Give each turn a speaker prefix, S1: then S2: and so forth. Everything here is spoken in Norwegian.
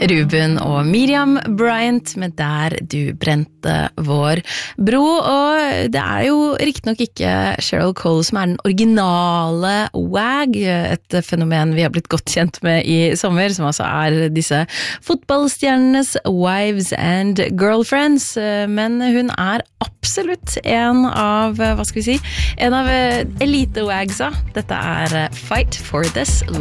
S1: Ruben og Miriam Bryant med Der du brente vår bro, og det jo riktig nok ikke Cheryl Cole som den originale WAG, et fenomen vi har blitt godt kjent med i sommer, som altså disse fotballstjernenes wives and girlfriends, men hun absolutt en av, hva skal vi si, en av elite-wagsa. Dette Fight for This